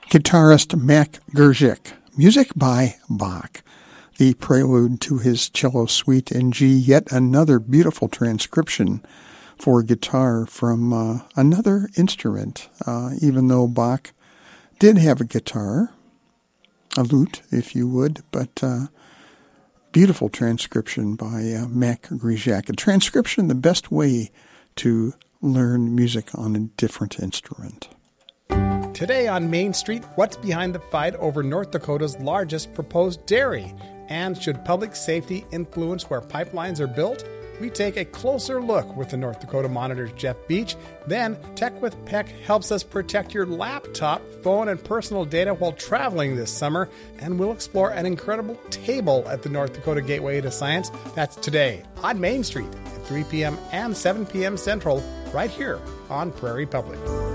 guitarist Mac Grzych. Music by Bach. The prelude to his cello suite in G, yet another beautiful transcription for guitar from another instrument. Even though Bach did have a guitar, a lute, if you would, but beautiful transcription by Mac Grzych. A transcription, the best way to learn music on a different instrument. Today on Main Street, what's behind the fight over North Dakota's largest proposed dairy? And should public safety influence where pipelines are built? We take a closer look with the North Dakota Monitor's Jeff Beach. Then, Tech with Peck helps us protect your laptop, phone, and personal data while traveling this summer. And we'll explore an incredible table at the North Dakota Gateway to Science. That's today on Main Street at 3 p.m. and 7 p.m. Central, right here on Prairie Public.